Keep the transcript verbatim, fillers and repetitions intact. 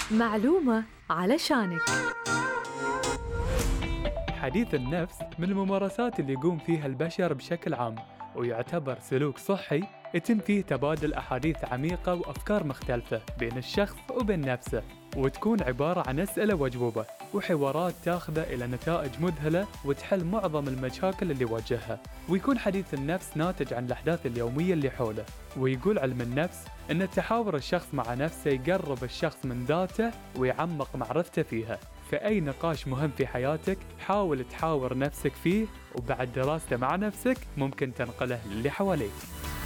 معلومة علشانك. حديث النفس من الممارسات اللي يقوم فيها البشر بشكل عام، ويعتبر سلوك صحي يتم فيه تبادل أحاديث عميقة وأفكار مختلفة بين الشخص وبين نفسه، وتكون عبارة عن أسئلة وأجوبة وحوارات تاخذه إلى نتائج مذهلة وتحل معظم المشاكل اللي يواجهها. ويكون حديث النفس ناتج عن الأحداث اليومية اللي حوله. ويقول علم النفس أن تحاور الشخص مع نفسه يقرب الشخص من ذاته ويعمق معرفته فيها. فأي نقاش مهم في حياتك حاول تحاور نفسك فيه، وبعد دراسته مع نفسك ممكن تنقله للي حواليك.